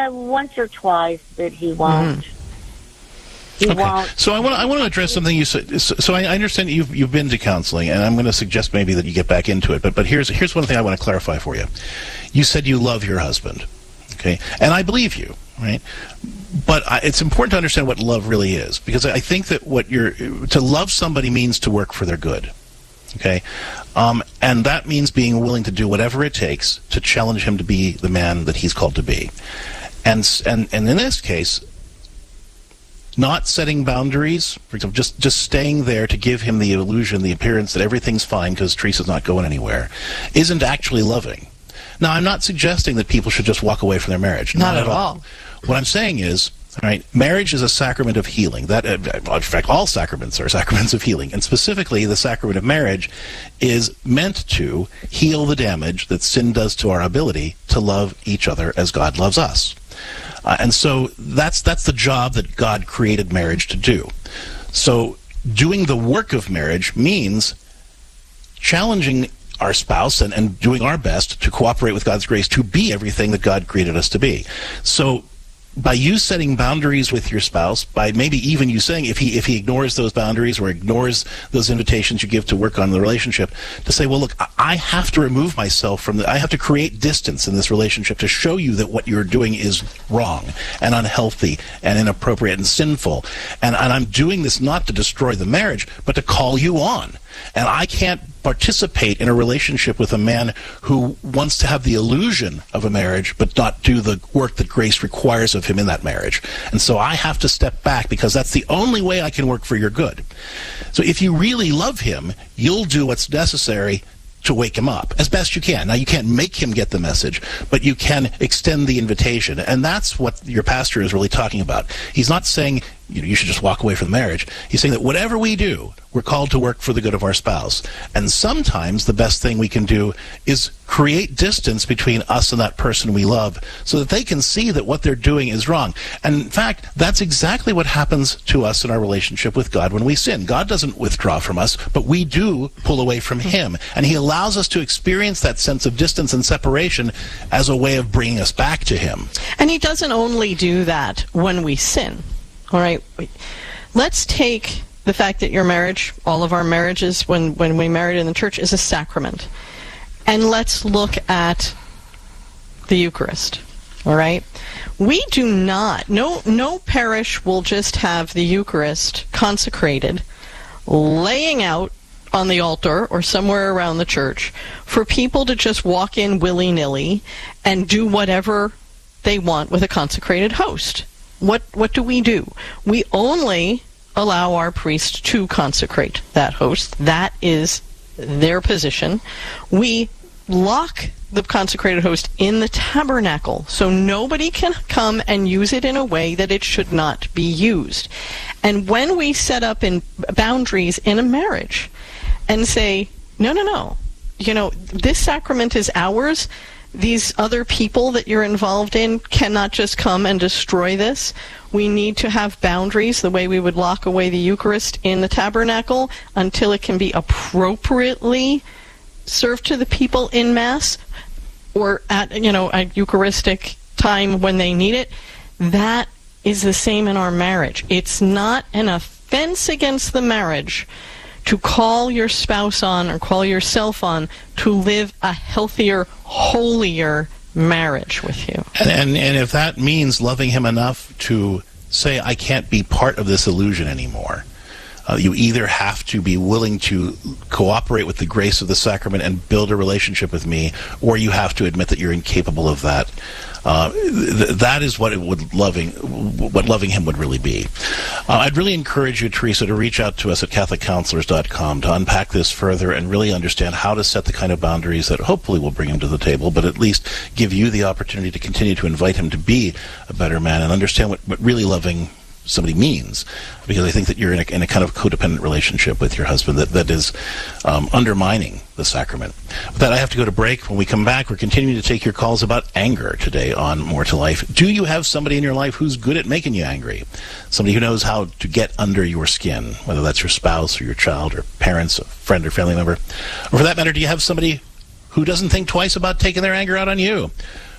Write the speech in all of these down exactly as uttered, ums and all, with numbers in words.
uh, once or twice, but he won't. Mm. He okay. won't. So I want to I want to address something you said. So I understand that you've you've been to counseling, and I'm going to suggest maybe that you get back into it. But but here's here's one thing I want to clarify for you. You said you love your husband, okay, and I believe you, right? But I, it's important to understand what love really is, because I think that what you're to love somebody means to work for their good, okay, um, and that means being willing to do whatever it takes to challenge him to be the man that he's called to be, and and and in this case, not setting boundaries, for example, just, just staying there to give him the illusion, the appearance that everything's fine because Teresa's not going anywhere, isn't actually loving. Now, I'm not suggesting that people should just walk away from their marriage. Not, not at all. all. What I'm saying is, all right, marriage is a sacrament of healing. That, in fact, all sacraments are sacraments of healing. And specifically, the sacrament of marriage is meant to heal the damage that sin does to our ability to love each other as God loves us. Uh, and so that's that's the job that God created marriage to do. So doing the work of marriage means challenging our spouse and, and doing our best to cooperate with God's grace to be everything that God created us to be. So by you setting boundaries with your spouse, by maybe even you saying if he if he ignores those boundaries or ignores those invitations you give to work on the relationship, to say, well, look, I have to remove myself from the, I have to create distance in this relationship to show you that what you're doing is wrong and unhealthy and inappropriate and sinful. And, and I'm doing this not to destroy the marriage, but to call you on. And I can't participate in a relationship with a man who wants to have the illusion of a marriage but not do the work that grace requires of him in that marriage. And so I have to step back because that's the only way I can work for your good. So if you really love him, you'll do what's necessary to wake him up as best you can. Now, you can't make him get the message, but you can extend the invitation. And that's what your pastor is really talking about. He's not saying, you know, you should just walk away from the marriage. He's saying that whatever we do, we're called to work for the good of our spouse. And sometimes the best thing we can do is create distance between us and that person we love so that they can see that what they're doing is wrong. And in fact, that's exactly what happens to us in our relationship with God when we sin. God doesn't withdraw from us, but we do pull away from him. And he allows us to experience that sense of distance and separation as a way of bringing us back to him. And he doesn't only do that when we sin. All right, let's take the fact that your marriage, all of our marriages, when, when we married in the church, is a sacrament. And let's look at the Eucharist, all right? We do not, no, no parish will just have the Eucharist consecrated, laying out on the altar or somewhere around the church for people to just walk in willy-nilly and do whatever they want with a consecrated host. What what do we do? We only allow our priest to consecrate that host. That is their position. We lock the consecrated host in the tabernacle so nobody can come and use it in a way that it should not be used. And when we set up in boundaries in a marriage and say, no, no, no, you know, this sacrament is ours, these other people that you're involved in cannot just come and destroy this. We need to have boundaries the way we would lock away the Eucharist in the tabernacle until it can be appropriately served to the people in Mass or at, you know, a Eucharistic time when they need it. That is the same in our marriage. It's not an offense against the marriage to call your spouse on or call yourself on to live a healthier, holier marriage with you. And, and, and if that means loving him enough to say, I can't be part of this illusion anymore, uh, you either have to be willing to cooperate with the grace of the sacrament and build a relationship with me, or you have to admit that you're incapable of that. Uh, th- that is what it would loving, what loving him would really be. Uh, I'd really encourage you, Teresa, to reach out to us at Catholic Counselors dot com to unpack this further and really understand how to set the kind of boundaries that hopefully will bring him to the table, but at least give you the opportunity to continue to invite him to be a better man and understand what, what really loving somebody means, because I think that you're in a, in a kind of codependent relationship with your husband that, that is um, undermining the sacrament. With that, I have to go to break. When we come back, we're continuing to take your calls about anger today on More to Life. Do you have somebody in your life who's good at making you angry? Somebody who knows how to get under your skin, whether that's your spouse or your child or parents, a friend or family member? Or for that matter, do you have somebody who doesn't think twice about taking their anger out on you?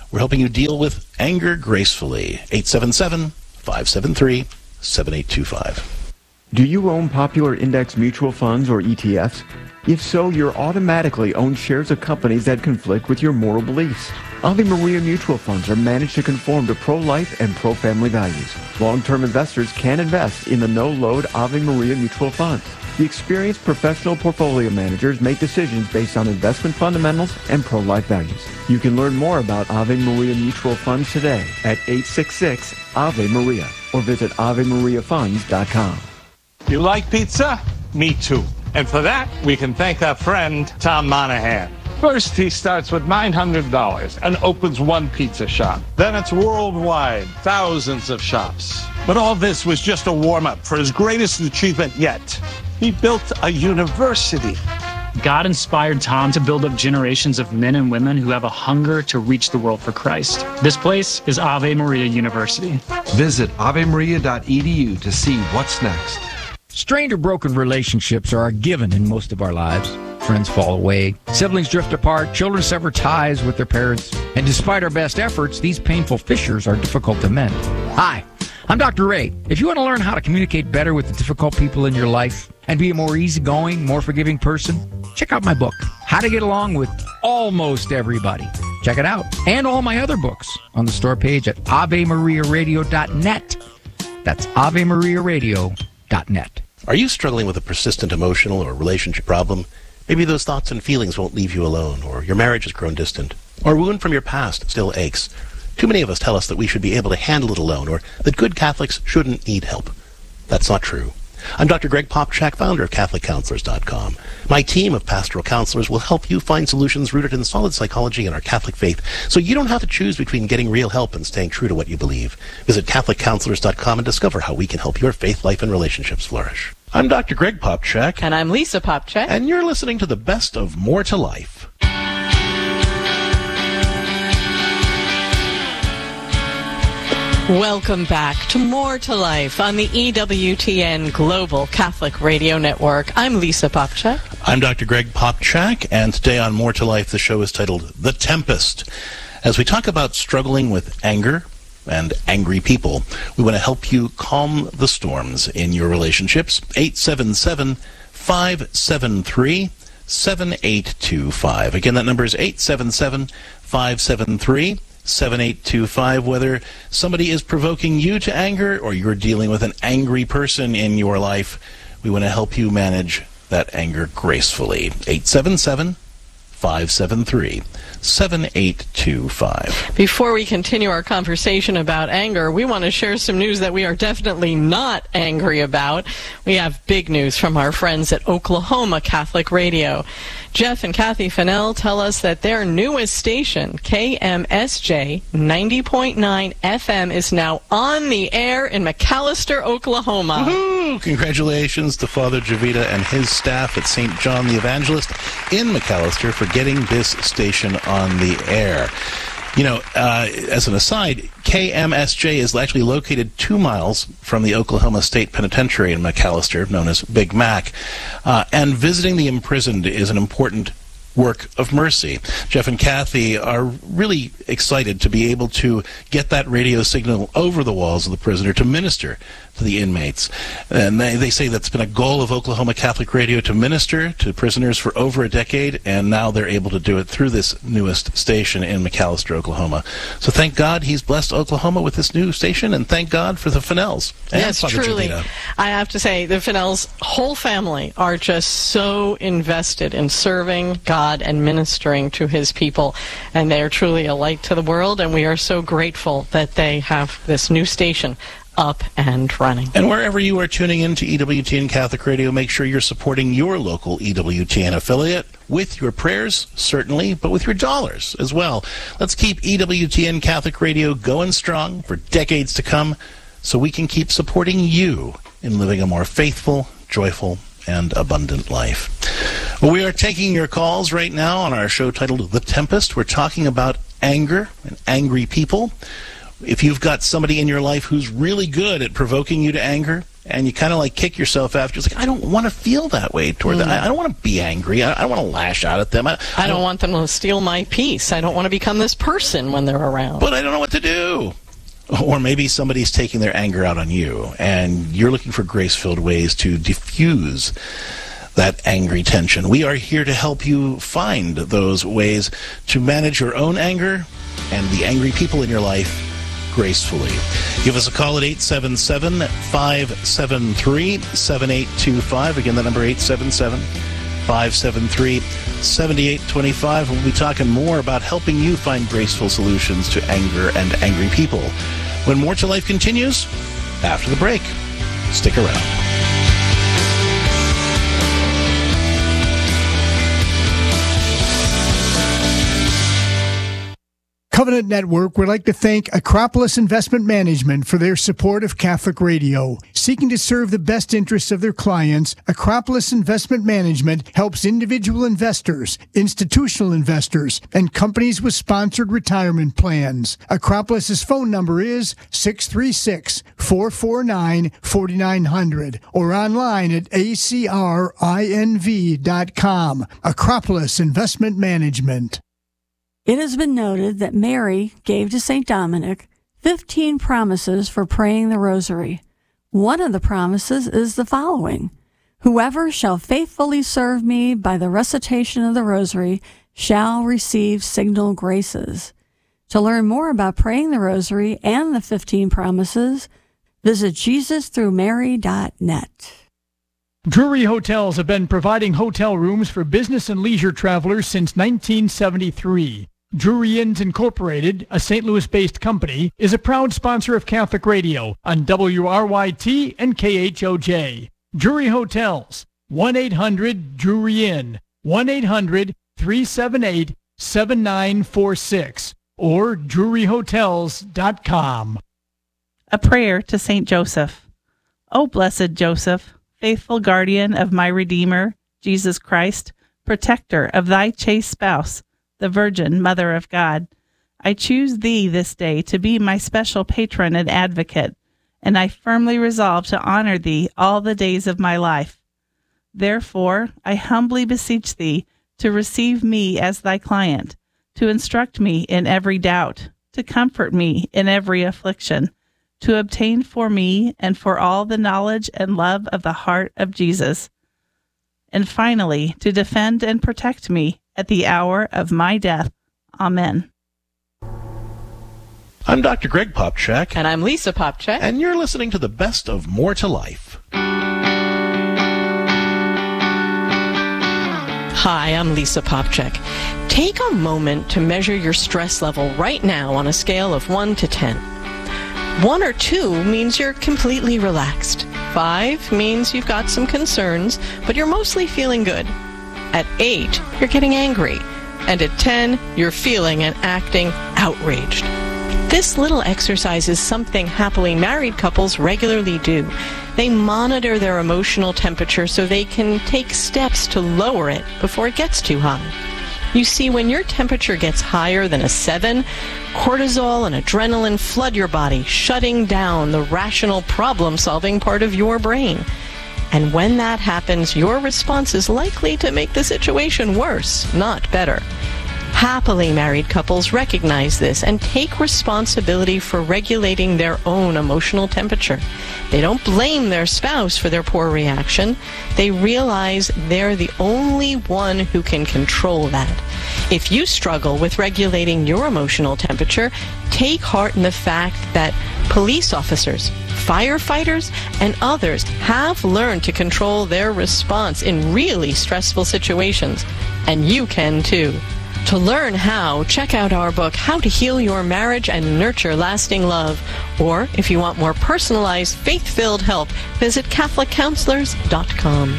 We're helping you deal with anger gracefully. eight seven seven, five seven three, seven eight two five. Do you own popular index mutual funds or E T Fs? If so, you're automatically own shares of companies that conflict with your moral beliefs. Ave Maria mutual funds are managed to conform to pro-life and pro-family values. Long-term investors can invest in the no-load Ave Maria mutual funds. The experienced professional portfolio managers make decisions based on investment fundamentals and pro-life values. You can learn more about Ave Maria mutual funds today at eight six six, A V E Maria or visit ave maria funds dot com. You like pizza? Me too. And for that, we can thank our friend, Tom Monahan. First, he starts with nine hundred dollars and opens one pizza shop. Then it's worldwide, thousands of shops. But all this was just a warm-up for his greatest achievement yet. He built a university. God inspired Tom to build up generations of men and women who have a hunger to reach the world for Christ. This place is Ave Maria University. Visit ave maria dot e d u to see what's next. Strained or broken relationships are a given in most of our lives. Friends fall away, siblings drift apart, children sever ties with their parents, and despite our best efforts, these painful fissures are difficult to mend. Hi, I'm Doctor Ray. If you want to learn how to communicate better with the difficult people in your life and be a more easygoing, more forgiving person, check out my book, How to Get Along with Almost Everybody. Check it out. And all my other books on the store page at ave maria radio dot net. That's ave maria radio dot net. Are you struggling with a persistent emotional or relationship problem? Maybe those thoughts and feelings won't leave you alone, or your marriage has grown distant, or a wound from your past still aches. Too many of us tell us that we should be able to handle it alone, or that good Catholics shouldn't need help. That's not true. I'm Doctor Greg Popchak, founder of Catholic Counselors dot com. My team of pastoral counselors will help you find solutions rooted in solid psychology and our Catholic faith, so you don't have to choose between getting real help and staying true to what you believe. Visit Catholic Counselors dot com and discover how we can help your faith life and relationships flourish. I'm Doctor Greg Popchak. And I'm Lisa Popchak. And you're listening to the best of More to Life. Welcome back to More to Life on the E W T N Global Catholic Radio Network. I'm Lisa Popchak. I'm Doctor Greg Popchak, and today on More to Life, the show is titled The Tempest. As we talk about struggling with anger and angry people, we want to help you calm the storms in your relationships. eight seven seven, five seven three, seven eight two five. Again, that number is eight seven seven, five seven three, seven eight two five. Whether somebody is provoking you to anger or you're dealing with an angry person in your life, we want to help you manage that anger gracefully. eight seven seven, five seven three, seven eight two five. Before we continue our conversation about anger, we want to share some news that we are definitely not angry about. We have big news from our friends at Oklahoma Catholic Radio. Jeff and Kathy Fennell tell us that their newest station, K M S J ninety point nine F M, is now on the air in McAlester, Oklahoma. Woohoo! Congratulations to Father Javita and his staff at Saint John the Evangelist in McAlester for getting this station on the air. You know, uh, as an aside, K M S J is actually located two miles from the Oklahoma State Penitentiary in McAlester, known as Big Mac, uh, and visiting the imprisoned is an important work of mercy. Jeff and Kathy are really excited to be able to get that radio signal over the walls of the prisoner to minister to the inmates. And they, they say that's been a goal of Oklahoma Catholic Radio, to minister to prisoners for over a decade, and now they're able to do it through this newest station in McAlester, Oklahoma. So thank God he's blessed Oklahoma with this new station, and thank God for the Fennells. And yes, Father truly. Javita. I have to say, the Fennells' whole family are just so invested in serving God and ministering to his people, and they are truly a light to the world, and we are so grateful that they have this new station up and running. And wherever you are tuning in to E W T N Catholic Radio, make sure you're supporting your local E W T N affiliate with your prayers, certainly, but with your dollars as well. Let's keep E W T N Catholic Radio going strong for decades to come, so we can keep supporting you in living a more faithful, joyful, and abundant life. Well, we are taking your calls right now on our show titled The Tempest. We're talking about anger and angry people. If you've got somebody in your life who's really good at provoking you to anger, and you kind of like kick yourself after. It's like, I don't want to feel that way toward Mm. them. I, I don't want to be angry. I, I don't want to lash out at them. I, I don't want them to steal my peace. I don't want to become this person when they're around. But I don't know what to do. Or maybe somebody's taking their anger out on you, and you're looking for grace-filled ways to diffuse that angry tension. We are here to help you find those ways to manage your own anger and the angry people in your life gracefully. Give us a call at eight seven seven, five seven three, seven eight two five. Again, the number eight seven seven, five seven three, seven eight two five. We'll be talking more about helping you find graceful solutions to anger and angry people when More to Life continues after the break. Stick around. Covenant Network would like to thank Acropolis Investment Management for their support of Catholic Radio. Seeking to serve the best interests of their clients, Acropolis Investment Management helps individual investors, institutional investors, and companies with sponsored retirement plans. Acropolis's phone number is six three six, four four nine, four nine zero zero or online at a c r i n v dot com. Acropolis Investment Management. It has been noted that Mary gave to Saint Dominic fifteen promises for praying the rosary. One of the promises is the following: whoever shall faithfully serve me by the recitation of the rosary shall receive signal graces. To learn more about praying the rosary and the fifteen promises, visit jesus through mary dot net. Drury Hotels have been providing hotel rooms for business and leisure travelers since nineteen seventy-three. Drury Inns Incorporated, a Saint Louis-based company, is a proud sponsor of Catholic Radio on W R Y T and K H O J. Drury Hotels, one eight hundred Drury Inn, one eight hundred, three seven eight, seven nine four six, or drury hotels dot com. A prayer to Saint Joseph. O blessed Joseph, faithful guardian of my Redeemer, Jesus Christ, protector of thy chaste spouse, the Virgin Mother of God, I choose thee this day to be my special patron and advocate, and I firmly resolve to honor thee all the days of my life. Therefore, I humbly beseech thee to receive me as thy client, to instruct me in every doubt, to comfort me in every affliction, to obtain for me and for all the knowledge and love of the heart of Jesus, and finally, to defend and protect me at the hour of my death. Amen. I'm Doctor Greg Popchak. And I'm Lisa Popchak. And you're listening to the best of More to Life. Hi, I'm Lisa Popchak. Take a moment to measure your stress level right now on a scale of one to ten. One or two means you're completely relaxed. Five means you've got some concerns, but you're mostly feeling good. At eight, you're getting angry. And at ten, you're feeling and acting outraged. This little exercise is something happily married couples regularly do. They monitor their emotional temperature so they can take steps to lower it before it gets too high. You see, when your temperature gets higher than a seven, cortisol and adrenaline flood your body, shutting down the rational problem-solving part of your brain. And when that happens, your response is likely to make the situation worse, not better. Happily married couples recognize this and take responsibility for regulating their own emotional temperature. They don't blame their spouse for their poor reaction. They realize they're the only one who can control that. If you struggle with regulating your emotional temperature, take heart in the fact that police officers, firefighters, and others have learned to control their response in really stressful situations. And you can too. To learn how, check out our book, How to Heal Your Marriage and Nurture Lasting Love. Or, if you want more personalized, faith-filled help, visit catholic counselors dot com.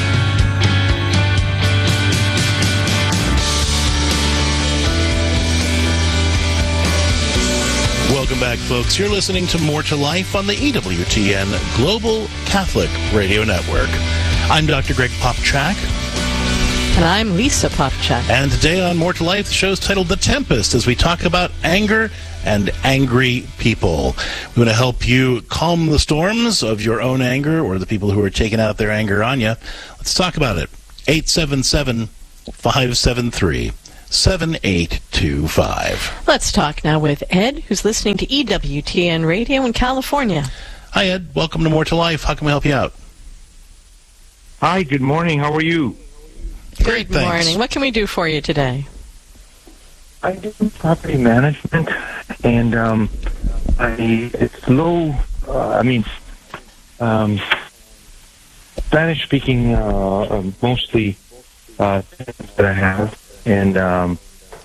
Welcome back, folks. You're listening to More to Life on the E W T N Global Catholic Radio Network. I'm Doctor Greg Popchak. And I'm Lisa Popchak. And today on More to Life, the show's titled The Tempest, as we talk about anger and angry people. We want to help you calm the storms of your own anger or the people who are taking out their anger on you. Let's talk about it. eight seven seven, five seven three, seven eight two five. Let's talk now with Ed, who's listening to E W T N Radio in California. Hi, Ed. Welcome to More to Life. How can we help you out? Hi, good morning. How are you? Great, Good morning. What can we do for you today? I do property management, and um, I it's low. Uh, I mean, um, Spanish-speaking, uh, uh, mostly uh, that I have, and um,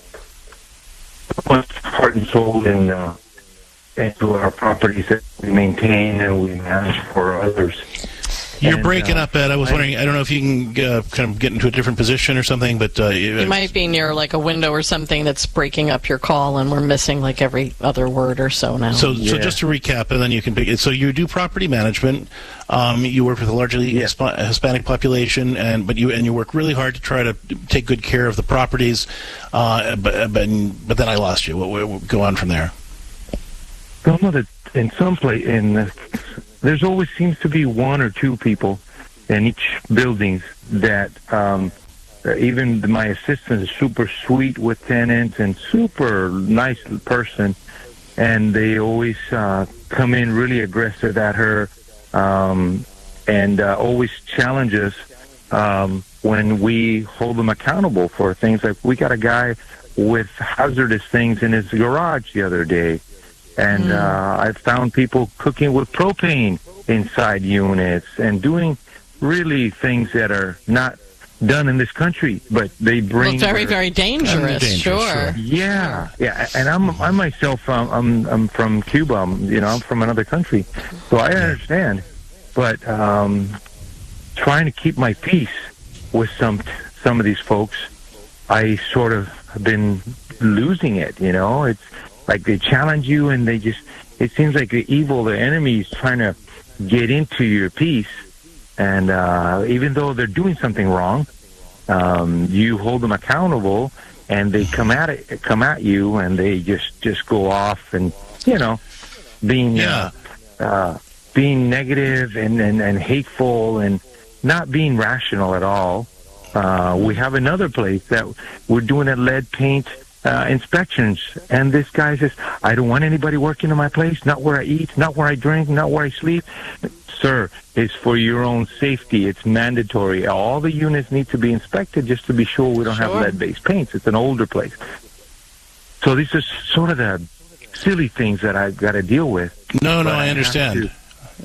much heart and soul in uh, into our properties that we maintain and we manage for others. You're And, breaking uh, up, Ed. I was I- wondering, I don't know if you can uh, kind of get into a different position or something, but... Uh, You might be near like a window or something that's breaking up your call, and we're missing like every other word or so now. So, so just to recap, and then you can pick it. So you do property management. Um, you work with a largely Hisp- Hispanic population, and but you and you work really hard to try to take good care of the properties. Uh, but but but then I lost you. What, what, go on from there. Some of the in some place in the, there's always seems to be one or two people in each buildings that um, even my assistant is super sweet with tenants and super nice person, and they always uh, come in really aggressive at her um, and uh, always challenge us um, when we hold them accountable for things like we got a guy with hazardous things in his garage the other day. And Mm. uh, I've found people cooking with propane inside units and doing really things that are not done in this country, but they bring Well, very, their- very dangerous, sure. Yeah, yeah, and I'm I myself um, I'm I'm from Cuba. I'm, you know, I'm from another country, so I understand. But um, trying to keep my peace with some some of these folks, I sort of have been losing it. You know, it's like they challenge you, and they just it seems like the evil, the enemy is trying to get into your peace. And uh, even though they're doing something wrong, um, you hold them accountable, and they come at it, come at you, and they just, just go off, and you know, being Yeah. uh, uh, being negative and, and, and hateful, and not being rational at all. Uh, we have another place that we're doing a lead paint uh, inspections, and this guy says, "I don't want anybody working in my place. Not where I eat, not where I drink, not where I sleep." Sir, it's for your own safety. It's mandatory. All the units need to be inspected just to be sure we don't have Sure. lead-based paints. It's an older place. So these are sort of the silly things that I've got to deal with. No, no, But I have understand. to-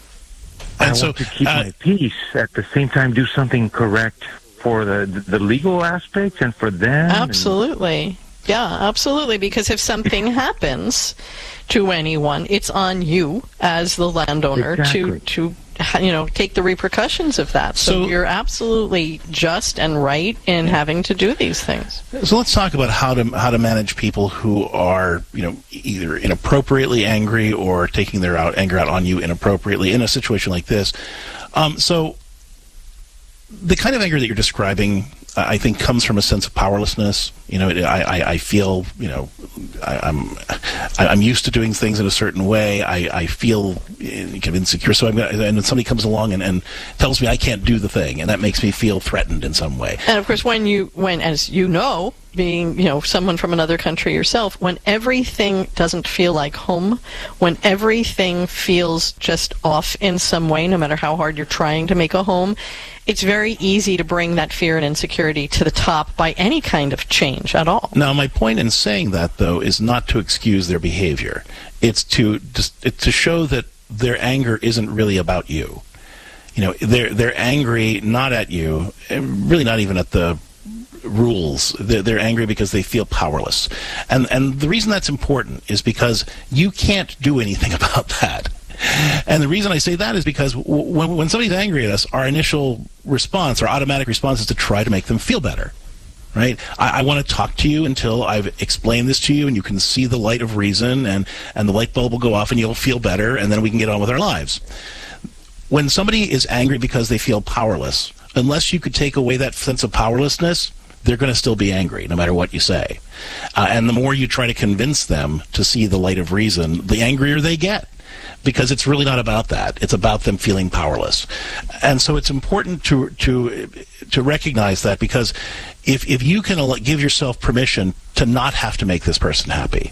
I And so, want to keep uh, my peace, at the same time do something correct for the the legal aspects and for them. and- Absolutely. Yeah, absolutely. Because if something happens to anyone, it's on you as the landowner Exactly. to, to, you know, take the repercussions of that. So, So- you're absolutely just and right in having to do these things. So let's talk about how to how to manage people who are, you know, either inappropriately angry or taking their out, anger out on you inappropriately in a situation like this. Um, so the kind of anger that you're describing, uh, I think, comes from a sense of powerlessness. You know, I, I, I feel, you know, I, I'm I- I'm used to doing things in a certain way. I, I feel uh, kind of insecure. So I'm gonna, and then somebody comes along and, and tells me I can't do the thing, and that makes me feel threatened in some way. And of course, when you, when, as you know, being, you know, someone from another country yourself, when everything doesn't feel like home, when everything feels just off in some way, no matter how hard you're trying to make a home, it's very easy to bring that fear and insecurity to the top by any kind of change at all. Now, my point in saying that, though, is not to excuse their behavior. It's to just it's to show that their anger isn't really about you. You know, they're they're angry not at you, and really not even at the rules. They're, they're angry because they feel powerless, and and the reason that's important is because you can't do anything about that. And the reason I say that is because w- when, when somebody's angry at us, our initial response, our automatic response, is to try to make them feel better. Right? I, I want to talk to you until I've explained this to you and you can see the light of reason, and, and the light bulb will go off and you'll feel better, and then we can get on with our lives. When somebody is angry because they feel powerless, unless you could take away that sense of powerlessness, they're going to still be angry no matter what you say. Uh, and the more you try to convince them to see the light of reason, the angrier they get. Because it's really not about that. It's about them feeling powerless. And so it's important to to to recognize that, because if if you can give yourself permission to not have to make this person happy,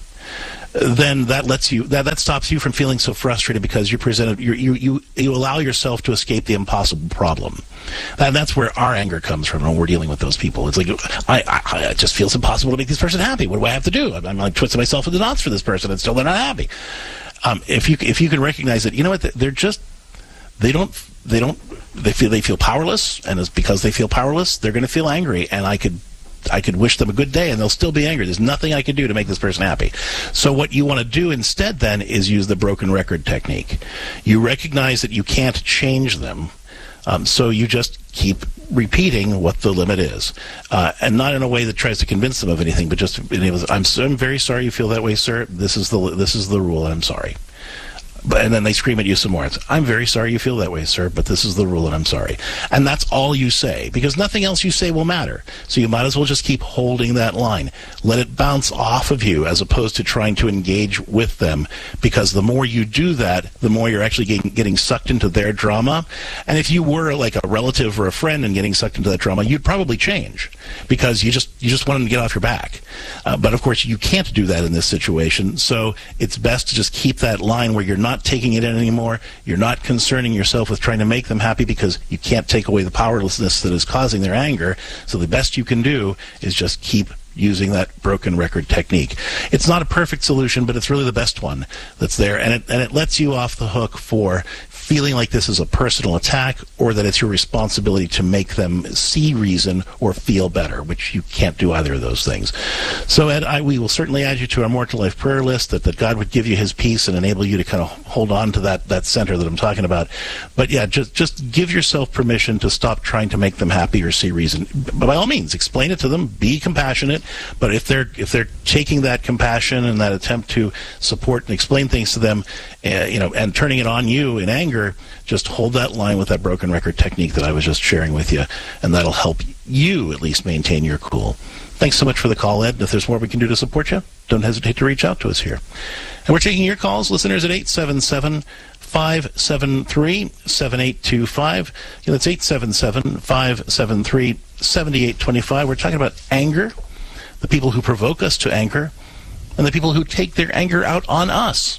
then that lets you that, that stops you from feeling so frustrated, because you presented you you you you allow yourself to escape the impossible problem. And that's where our anger comes from when we're dealing with those people. It's like, I, I, it just feels impossible to make this person happy. What do I have to do? I'm, I'm like twisting myself in the knots for this person, and still they're not happy. Um, if you if you can recognize that, you know what, they're just they don't they don't they feel they feel powerless, and it's because they feel powerless, they're going to feel angry, and I could I could wish them a good day, and they'll still be angry. There's nothing I can do to make this person happy. So what you want to do instead then is use the broken record technique. You recognize that you can't change them, um, so you just keep repeating what the limit is, uh, and not in a way that tries to convince them of anything, but just enables. I'm so, I'm very sorry you feel that way, sir. This is the this is the rule, and I'm sorry. But, and then they scream at you some more. It's, I'm very sorry you feel that way, sir, but this is the rule, and I'm sorry. And that's all you say, because nothing else you say will matter. So you might as well just keep holding that line. Let it bounce off of you, as opposed to trying to engage with them, because the more you do that, the more you're actually getting, getting sucked into their drama. And if you were like a relative or a friend and getting sucked into that drama, you'd probably change, because you just you just want them to get off your back. Uh, but of course, you can't do that in this situation. So it's best to just keep that line where you're not taking it in anymore. You're not concerning yourself with trying to make them happy, because you can't take away the powerlessness that is causing their anger. So the best you can do is just keep using that broken record technique. It's not a perfect solution, but it's really the best one that's there, and it and it lets you off the hook for feeling like this is a personal attack, or that it's your responsibility to make them see reason or feel better, which you can't do either of those things. So, Ed, I, we will certainly add you to our More to Life prayer list, that, that God would give you his peace and enable you to kind of hold on to that, that center that I'm talking about. But yeah, just, just give yourself permission to stop trying to make them happy or see reason. But by all means, explain it to them, be compassionate, but if they're, if they're taking that compassion and that attempt to support and explain things to them, uh, you know, and turning it on you in anger, just hold that line with that broken record technique that I was just sharing with you, and that'll help you at least maintain your cool. Thanks so much for the call, Ed. If there's more we can do to support you, don't hesitate to reach out to us here. And we're taking your calls, listeners, at eight seven seven, five seven three, seven eight two five. Yeah, that's eight seven seven, five seven three, seven eight two five. We're talking about anger, the people who provoke us to anger, and the people who take their anger out on us.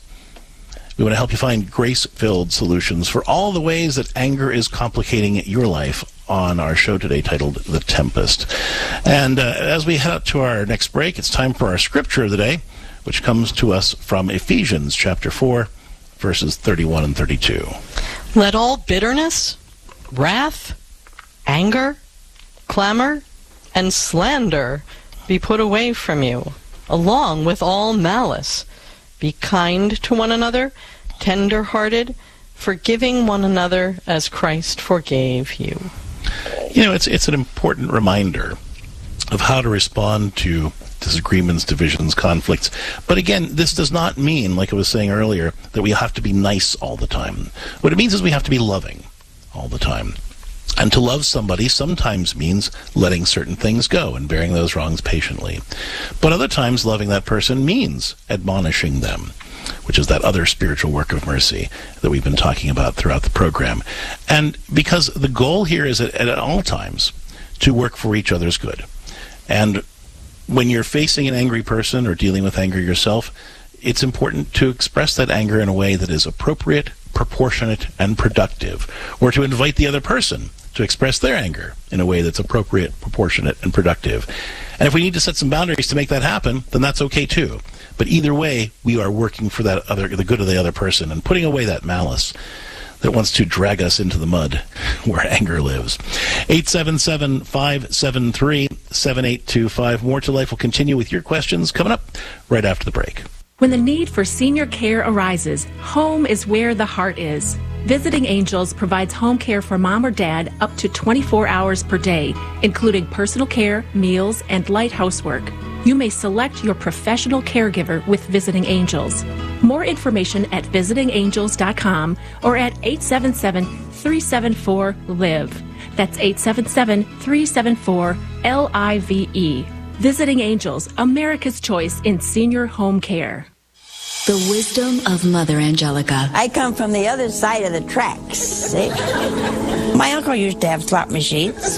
We want to help you find grace-filled solutions for all the ways that anger is complicating your life on our show today titled The Tempest. And uh, as we head out to our next break, it's time for our scripture of the day, which comes to us from Ephesians chapter four, verses thirty-one and thirty-two. Let all bitterness, wrath, anger, clamor, and slander be put away from you, along with all malice. Be kind to one another, tender-hearted, forgiving one another as Christ forgave you. You know, it's it's an important reminder of how to respond to disagreements, divisions, conflicts. But again, this does not mean, like I was saying earlier, that we have to be nice all the time. What it means is we have to be loving all the time. And to love somebody sometimes means letting certain things go and bearing those wrongs patiently. But other times, loving that person means admonishing them, which is that other spiritual work of mercy that we've been talking about throughout the program. And because the goal here is at, at all times to work for each other's good. And when you're facing an angry person or dealing with anger yourself, it's important to express that anger in a way that is appropriate, proportionate, and productive, or to invite the other person to express their anger in a way that's appropriate, proportionate, and productive. And if we need to set some boundaries to make that happen, then that's okay too. But either way, we are working for that other, the good of the other person, and putting away that malice that wants to drag us into the mud where anger lives. eight seven seven, five seven three, seven eight two five. More to Life will continue with your questions coming up right after the break. When the need for senior care arises, home is where the heart is. Visiting Angels provides home care for mom or dad up to twenty-four hours per day, including personal care, meals, and light housework. You may select your professional caregiver with Visiting Angels. More information at visiting angels dot com or at eight seven seven, three seven four, L I V E. That's eight seven seven, three seven four, L I V E. Visiting Angels, America's choice in senior home care. The wisdom of Mother Angelica. I come from the other side of the tracks, see? My uncle used to have slot machines.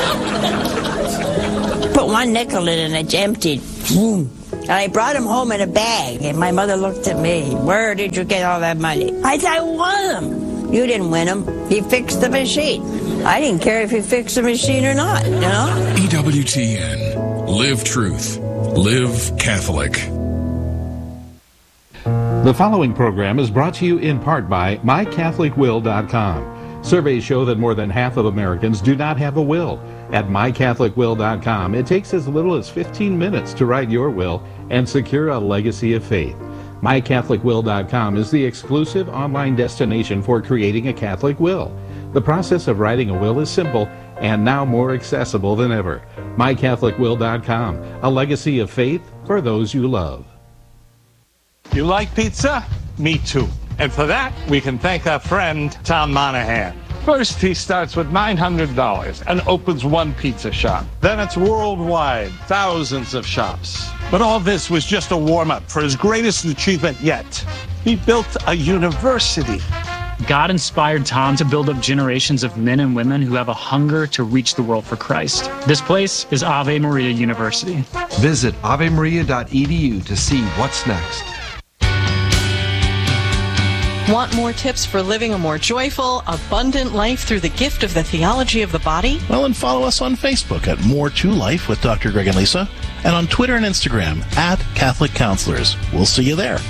Put one nickel in and it's emptied. And I brought him home in a bag, and my mother looked at me. Where did you get all that money? I said, I won them. You didn't win them. He fixed the machine. I didn't care if he fixed the machine or not, you know? E W T N. Live truth. Live Catholic. The following program is brought to you in part by my catholic will dot com. Surveys show that more than half of Americans do not have a will. At my catholic will dot com, it takes as little as fifteen minutes to write your will and secure a legacy of faith. my catholic will dot com is the exclusive online destination for creating a Catholic will. The process of writing a will is simple and now more accessible than ever. my catholic will dot com, a legacy of faith for those you love. You like pizza? Me too. And for that, we can thank our friend, Tom Monahan. First, he starts with nine hundred dollars and opens one pizza shop. Then it's worldwide, thousands of shops. But all this was just a warm-up for his greatest achievement yet. He built a university. God inspired Tom to build up generations of men and women who have a hunger to reach the world for Christ. This place is Ave Maria University. Visit ave maria dot e d u to see what's next. Want more tips for living a more joyful, abundant life through the gift of the theology of the body? Well, and follow us on Facebook at More to Life with Doctor Greg and Lisa, and on Twitter and Instagram at Catholic Counselors. We'll see you there.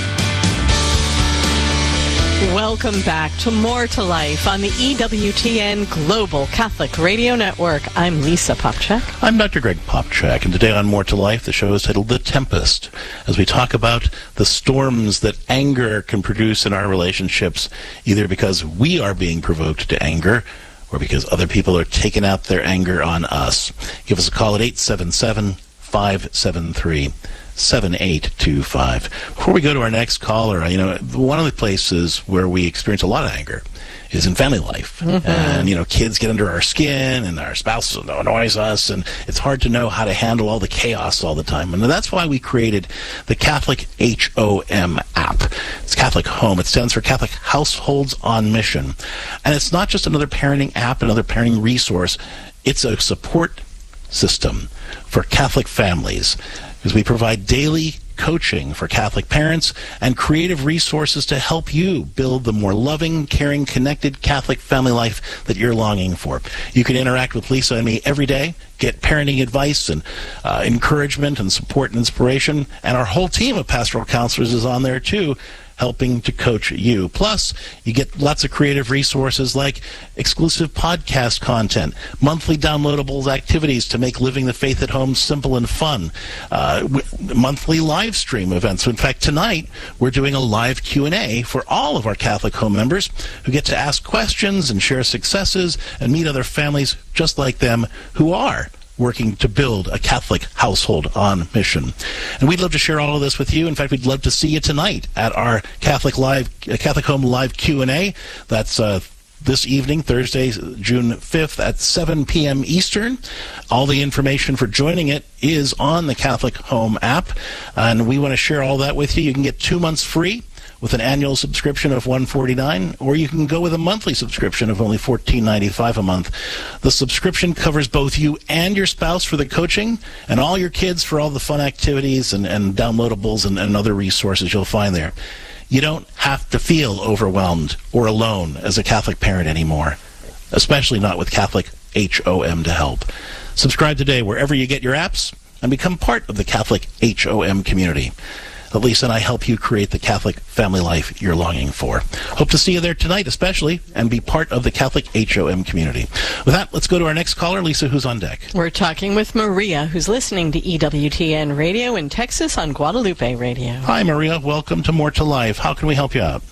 Welcome back to More to Life on the E W T N Global Catholic Radio Network. I'm Lisa Popchak. I'm Doctor Greg Popchak, and today on More to Life, the show is titled The Tempest, as we talk about the storms that anger can produce in our relationships, either because we are being provoked to anger or because other people are taking out their anger on us. Give us a call at eight seven seven, five seven three, seven eight two five. Before we go to our next caller, you know, one of the places where we experience a lot of anger is in family life. Mm-hmm. And, you know, kids get under our skin and our spouses annoys us, and it's hard to know how to handle all the chaos all the time. And that's why we created the Catholic H O M app. It's Catholic Home. It stands for Catholic Households on Mission. And it's not just another parenting app, another parenting resource. It's a support system for Catholic families, because we provide daily coaching for Catholic parents and creative resources to help you build the more loving, caring, connected Catholic family life that you're longing for. You can interact with Lisa and me every day, get parenting advice and uh, encouragement and support and inspiration, and our whole team of pastoral counselors is on there too, helping to coach you. Plus, you get lots of creative resources like exclusive podcast content, monthly downloadables activities to make living the faith at home simple and fun, uh, w- monthly live stream events. In fact, tonight we're doing a live Q and A for all of our Catholic Home members who get to ask questions and share successes and meet other families just like them who are working to build a Catholic household on mission. And we'd love to share all of this with you. In fact, we'd love to see you tonight at our Catholic Live, uh, Catholic Home Live Q and A. That's uh, this evening, Thursday, June fifth at seven p.m. Eastern. All the information for joining it is on the Catholic Home app, and we want to share all that with you. You can get two months free with an annual subscription of one hundred forty-nine dollars, or you can go with a monthly subscription of only fourteen ninety-five a month. The subscription covers both you and your spouse for the coaching, and all your kids for all the fun activities and, and downloadables and, and other resources you'll find there. You don't have to feel overwhelmed or alone as a Catholic parent anymore, especially not with Catholic H O M to help. Subscribe today wherever you get your apps and become part of the Catholic H O M community. Lisa and I help you create the Catholic family life you're longing for. Hope to see you there tonight, especially, and be part of the Catholic H O M community. With that, let's go to our next caller. Lisa, who's on deck? We're talking with Maria, who's listening to E W T N Radio in Texas on Guadalupe Radio. Hi, Maria. Welcome to More to Life. How can we help you out?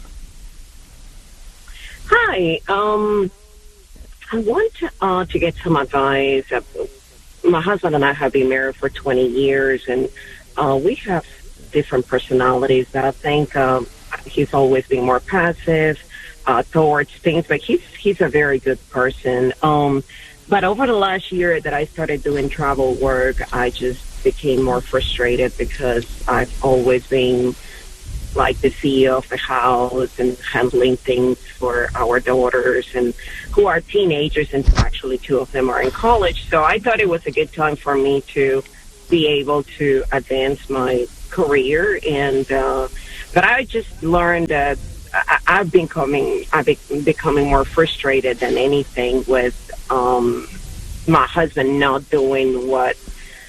Hi. Um, I want to, uh, to get some advice. My husband and I have been married for twenty years, and uh, we have different personalities that I think um, he's always been more passive. uh, towards things, but he's he's a very good person. Um, but over the last year that I started doing travel work, I just became more frustrated because I've always been like the C E O of the house and handling things for our daughters, and who are teenagers, and actually two of them are in college. So I thought it was a good time for me to be able to advance my career. And uh, but I just learned that I, I've been coming, I've been becoming more frustrated than anything with um, my husband not doing what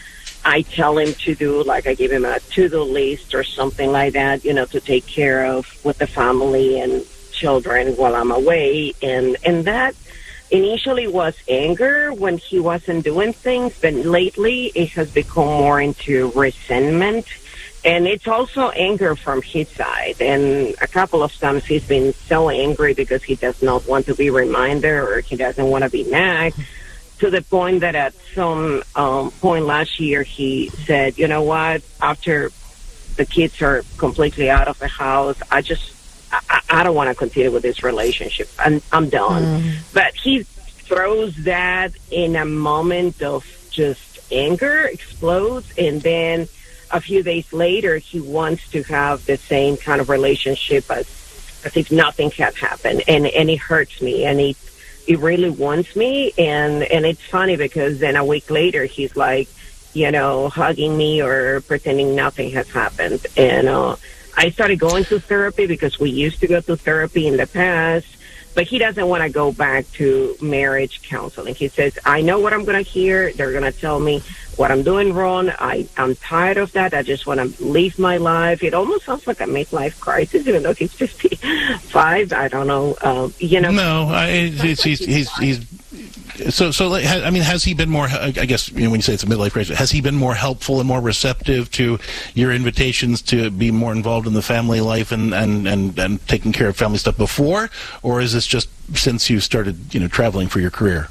I tell him to do. Like I give him a to-do list or something like that, you know, to take care of with the family and children while I'm away. And, and that initially was anger when he wasn't doing things, but lately it has become more into resentment. And it's also anger from his side. And a couple of times he's been so angry because he does not want to be reminded, or he doesn't want to be nagged, to the point that at some um, point last year he said, you know what, after the kids are completely out of the house, I just, I, I don't want to continue with this relationship. I'm, I'm done. Mm. But he throws that in a moment of just anger, explodes, and then a few days later he wants to have the same kind of relationship as, as if nothing had happened. And, and it hurts me, and it He really wants me, and, and it's funny because then a week later he's like, you know, hugging me or pretending nothing has happened. And uh, I started going to therapy because we used to go to therapy in the past, but he doesn't want to go back to marriage counseling. He says, I know what I'm going to hear. They're going to tell me what I'm doing wrong. I, I'm tired of that. I just want to live my life. It almost sounds like a midlife crisis, even though he's fifty-five. I don't know. Uh, you know. No, I, it's, he's, he's, he's, so, so, I mean, has he been more, I guess, you know, when you say it's a midlife crisis, has he been more helpful and more receptive to your invitations to be more involved in the family life and, and, and, and taking care of family stuff before? Or is this just since you started, you know, traveling for your career?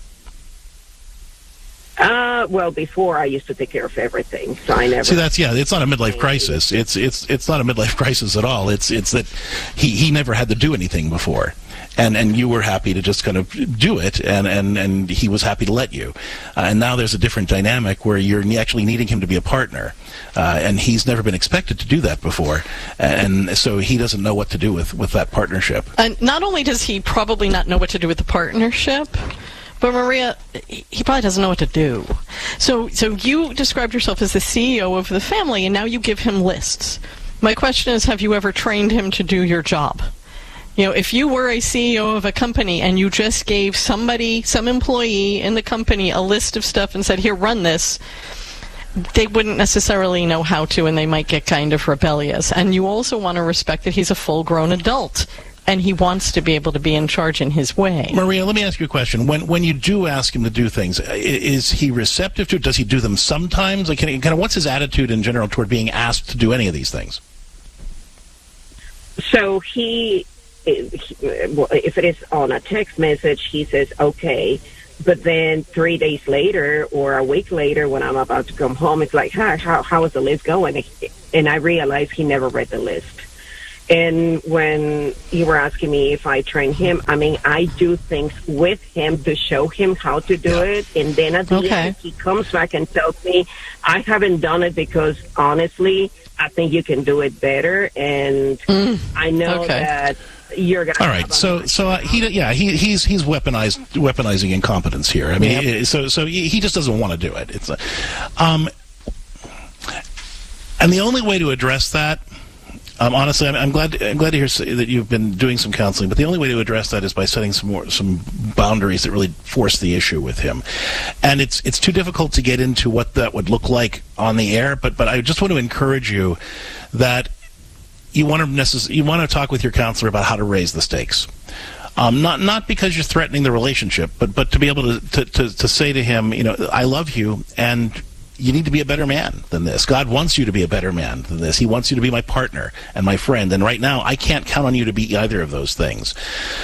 Uh, well, before I used to take care of everything, so I never. See, that's yeah. It's not a midlife crisis. It's it's it's not a midlife crisis at all. It's it's that he, he never had to do anything before, and and you were happy to just kind of do it, and and, and he was happy to let you. Uh, and now there's a different dynamic where you're actually needing him to be a partner, uh, and he's never been expected to do that before, and so he doesn't know what to do with with that partnership. And not only does he probably not know what to do with the partnership, but Maria, he probably doesn't know what to do. So so you described yourself as the C E O of the family, and now you give him lists. My question is, have you ever trained him to do your job? You know, if you were a C E O of a company and you just gave somebody, some employee in the company, a list of stuff and said, here, run this, they wouldn't necessarily know how to, and they might get kind of rebellious. And you also want to respect that he's a full-grown adult, and he wants to be able to be in charge in his way. Maria, let me ask you a question. When when you do ask him to do things, is he receptive to it? Does he do them sometimes? Like, can he, kind of, what's his attitude in general toward being asked to do any of these things? So he, if it is on a text message, he says, okay. But then three days later or a week later when I'm about to come home, it's like, hi, how, how is the list going? And I realize he never read the list. And when you were asking me if I train him, I mean, I do things with him to show him how to do it. And then at the okay. end, he comes back and tells me, I haven't done it because, honestly, I think you can do it better. And mm. I know okay. that you're going to. All right. So, so uh, he, yeah, he, he's he's weaponized weaponizing incompetence here. I mean, yep. he, so so he, he just doesn't want to do it. It's, uh, um, and the only way to address that. Um, honestly, I'm, I'm glad. I'm glad to hear that you've been doing some counseling. But the only way to address that is by setting some more some boundaries that really force the issue with him. And it's it's too difficult to get into what that would look like on the air. But but I just want to encourage you that you want to necess- you want to talk with your counselor about how to raise the stakes. Um, not not because you're threatening the relationship, but but to be able to to, to to say to him, you know, I love you, and you need to be a better man than this. God wants you to be a better man than this. He wants you to be my partner and my friend. And right now, I can't count on you to be either of those things.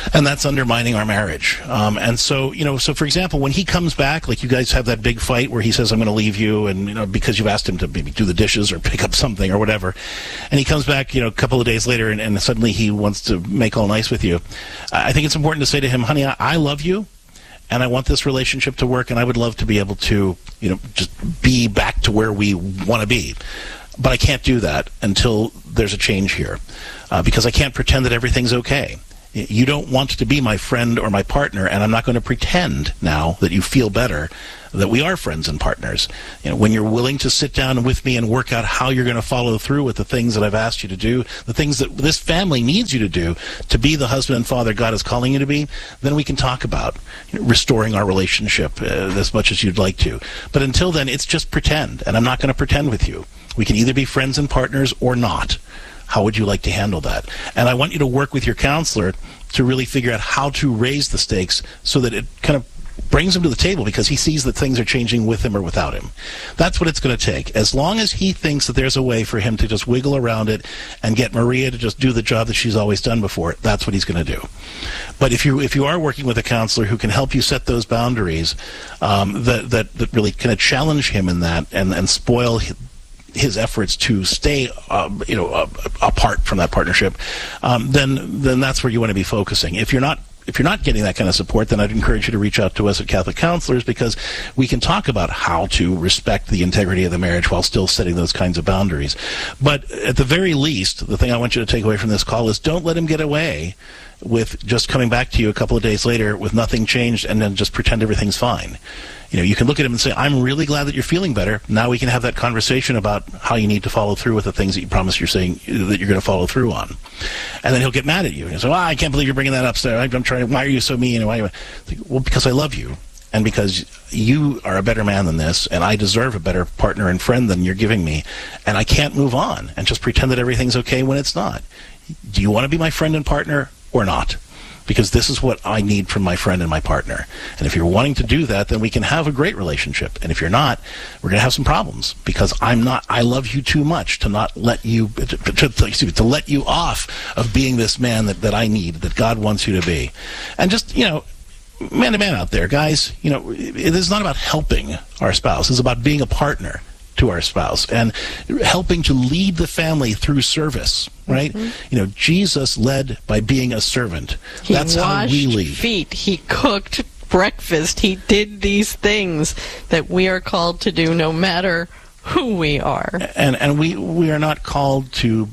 And that's undermining our marriage. Um, and so, you know, so for example, when he comes back, like you guys have that big fight where he says, I'm going to leave you, and, you know, because you've asked him to maybe do the dishes or pick up something or whatever. And he comes back, you know, a couple of days later, and, and suddenly he wants to make all nice with you. I think it's important to say to him, honey, I, I love you, and I want this relationship to work, and I would love to be able to, you know, just be back to where we want to be. But I can't do that until there's a change here, uh, because I can't pretend that everything's okay. You don't want to be my friend or my partner, and I'm not going to pretend now that you feel better that we are friends and partners. You know, when you're willing to sit down with me and work out how you're going to follow through with the things that I've asked you to do, the things that this family needs you to do to be the husband and father God is calling you to be, then we can talk about, you know, restoring our relationship uh, as much as you'd like to. But until then, it's just pretend, and I'm not going to pretend with you. We can either be friends and partners or not. How would you like to handle that? And I want you to work with your counselor to really figure out how to raise the stakes so that it kind of brings him to the table, because he sees that things are changing with him or without him. That's what it's going to take. As long as he thinks that there's a way for him to just wiggle around it and get Maria to just do the job that she's always done before, that's what he's going to do. But if you if you are working with a counselor who can help you set those boundaries, um, that, that, that really kind of challenge him in that and, and spoil his, his efforts to stay, um, you know, uh, apart from that partnership, um, then then that's where you want to be focusing. If you're not if you're not getting that kind of support, then I'd encourage you to reach out to us at Catholic Counselors, because we can talk about how to respect the integrity of the marriage while still setting those kinds of boundaries. But at the very least, the thing I want you to take away from this call is don't let him get away with just coming back to you a couple of days later with nothing changed and then just pretend everything's fine. You know, you can look at him and say, I'm really glad that you're feeling better. Now we can have that conversation about how you need to follow through with the things that you promised you're saying that you're going to follow through on. And then he'll get mad at you. And say, well, I can't believe you're bringing that up. I'm trying. Why are you so mean? Why? Like, well, because I love you. And because you are a better man than this, and I deserve a better partner and friend than you're giving me. And I can't move on and just pretend that everything's okay when it's not. Do you want to be my friend and partner or not? Because this is what I need from my friend and my partner. And if you're wanting to do that, then we can have a great relationship. And if you're not, we're going to have some problems, because I'm not, I love you too much to not let you, to, to, to, to let you off of being this man that, that I need, that God wants you to be. And just, you know, man to man out there, guys, you know, it is not about helping our spouse. It's about being a partner to our spouse and helping to lead the family through service, right? Mm-hmm. You know, Jesus led by being a servant. He That's how we lead. Feet. He cooked breakfast. He did these things that we are called to do no matter who we are. And and we, we are not called to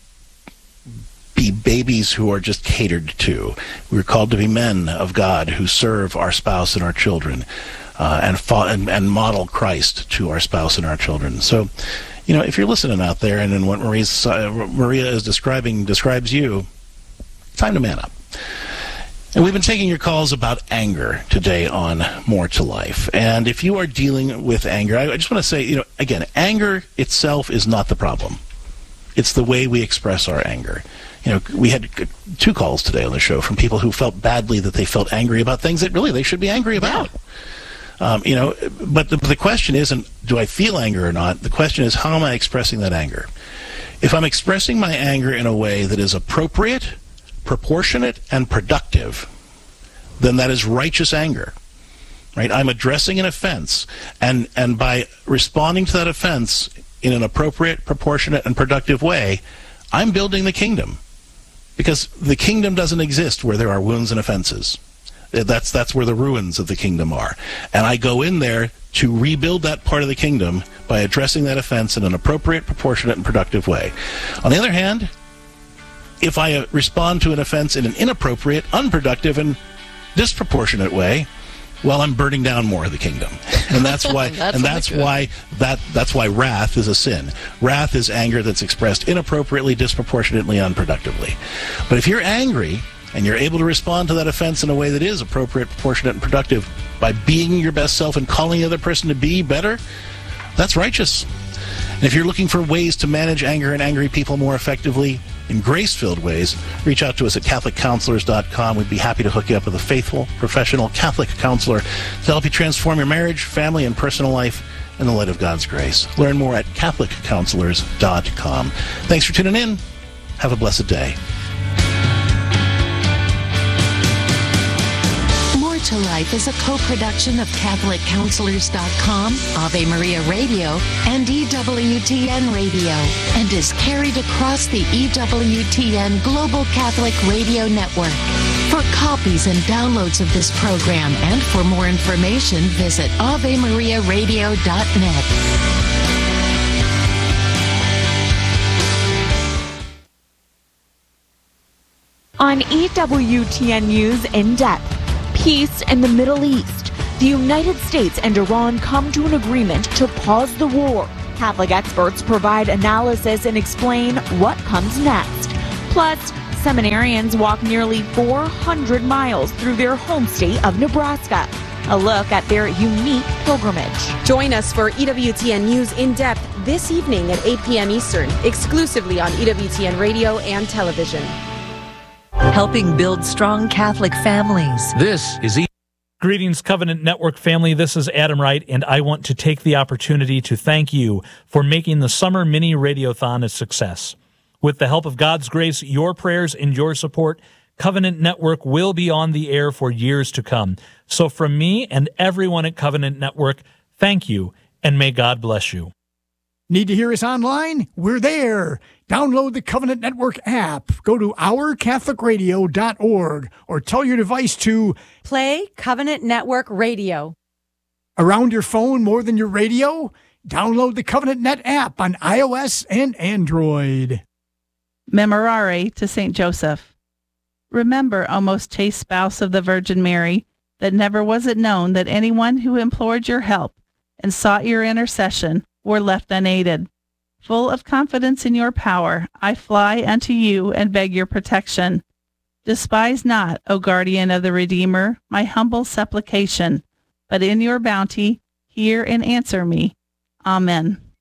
be babies who are just catered to. We're called to be men of God who serve our spouse and our children. Uh, and, fo- and and model Christ to our spouse and our children. So, you know, if you're listening out there, and in what Marie's, uh, Maria is describing describes you, time to man up. And we've been taking your calls about anger today on More to Life. And if you are dealing with anger, I, I just want to say, you know, again, anger itself is not the problem. It's the way we express our anger. You know, we had two calls today on the show from people who felt badly that they felt angry about things that really they should be angry about. Yeah. Um, you know, but the, the question isn't, do I feel anger or not? The question is, how am I expressing that anger? If I'm expressing my anger in a way that is appropriate, proportionate, and productive, then that is righteous anger, right? I'm addressing an offense, and, and by responding to that offense in an appropriate, proportionate, and productive way, I'm building the kingdom. Because the kingdom doesn't exist where there are wounds and offenses. That's that's where the ruins of the kingdom are. And I go in there to rebuild that part of the kingdom by addressing that offense in an appropriate, proportionate, and productive way. On the other hand, if I uh, respond to an offense in an inappropriate, unproductive, and disproportionate way, well, I'm burning down more of the kingdom. And that's why that's and that's why that that's why wrath is a sin. Wrath is anger that's expressed inappropriately, disproportionately, unproductively. But if you're angry and you're able to respond to that offense in a way that is appropriate, proportionate, and productive by being your best self and calling the other person to be better, that's righteous. And if you're looking for ways to manage anger and angry people more effectively in grace-filled ways, reach out to us at Catholic Counselors dot com. We'd be happy to hook you up with a faithful, professional Catholic counselor to help you transform your marriage, family, and personal life in the light of God's grace. Learn more at Catholic Counselors dot com. Thanks for tuning in. Have a blessed day. to Life is a co-production of Catholic Counselors dot com, Ave Maria Radio, and E W T N Radio, and is carried across the E W T N Global Catholic Radio Network. For copies and downloads of this program and for more information, visit Ave Maria Radio dot net. On E W T N News In Depth, peace in the Middle East. The United States and Iran come to an agreement to pause the war. Catholic experts provide analysis and explain what comes next. Plus, seminarians walk nearly four hundred miles through their home state of Nebraska. A look at their unique pilgrimage. Join us for E W T N News In Depth this evening at eight p.m. Eastern, exclusively on E W T N Radio and television. Helping build strong Catholic families. This is E. Greetings, Covenant Network family. This is Adam Wright, and I want to take the opportunity to thank you for making the Summer Mini Radiothon a success. With the help of God's grace, your prayers, and your support, Covenant Network will be on the air for years to come. So from me and everyone at Covenant Network, thank you, and may God bless you. Need to hear us online? We're there. Download the Covenant Network app. Go to our catholic radio dot org or tell your device to play Covenant Network Radio. Around your phone more than your radio? Download the Covenant Net app on iOS and Android. Memorare to Saint Joseph. Remember, O most chaste spouse of the Virgin Mary, that never was it known that anyone who implored your help and sought your intercession were left unaided. Full of confidence in your power, I fly unto you and beg your protection. Despise not, O guardian of the Redeemer, my humble supplication, but in your bounty hear and answer me. Amen.